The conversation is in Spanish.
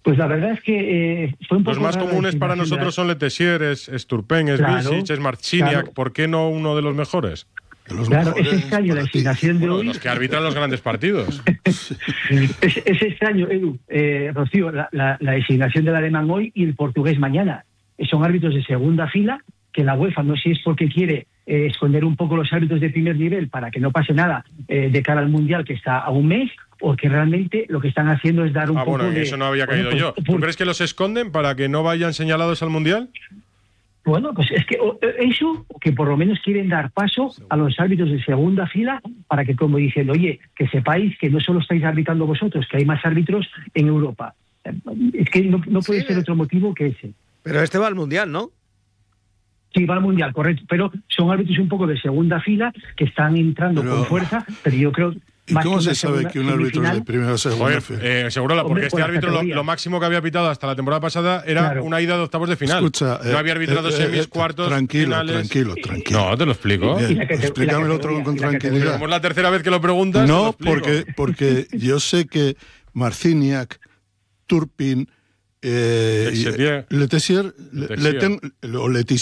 Pues la verdad es que fue un poco... Los más comunes para nosotros son Letessier, es Turpin, es Vilsic, es Marciniak. Claro. ¿Por qué no uno de los mejores? Claro, es extraño la designación de hoy. Los que arbitran los grandes partidos. es extraño, Edu, Rocío, la designación del alemán hoy y el portugués mañana. Son árbitros de segunda fila que la UEFA, no sé si es porque quiere esconder un poco los árbitros de primer nivel para que no pase nada de cara al Mundial, que está a un mes, o que realmente lo que están haciendo es dar un poco bueno, de... eso no había caído yo. ¿Tú crees que los esconden para que no vayan señalados al Mundial? Bueno, pues es que eso, que por lo menos quieren dar paso a los árbitros de segunda fila para que, como diciendo, oye, que sepáis que no solo estáis arbitrando vosotros, que hay más árbitros en Europa. Es que no puede ser otro motivo que ese. Pero este va al Mundial, ¿no? Sí, va al Mundial, correcto, pero son árbitros un poco de segunda fila que están entrando con fuerza, pero yo creo... ¿Y cómo se sabe que un árbitro es de primera o segunda fila? Segurola, porque este árbitro lo máximo que había pitado hasta la temporada pasada era una ida de octavos de final. Escucha, no había arbitrado semis, cuartos, finales... Tranquilo. No, te lo explico. Explícamelo con tranquilidad. Como es la tercera vez que lo preguntas. No, porque yo sé que Marciniak, Turpin, Letessier,